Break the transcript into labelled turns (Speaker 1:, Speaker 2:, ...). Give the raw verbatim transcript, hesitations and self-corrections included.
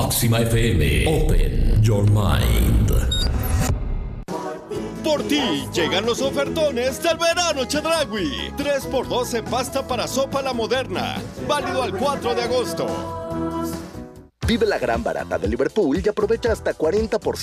Speaker 1: Máxima F M. Open your mind.
Speaker 2: Por ti llegan los ofertones del verano Chedraui. tres por dos en pasta para sopa La Moderna. Válido al cuatro de agosto.
Speaker 3: Vive la gran barata de Liverpool y aprovecha hasta cuarenta por ciento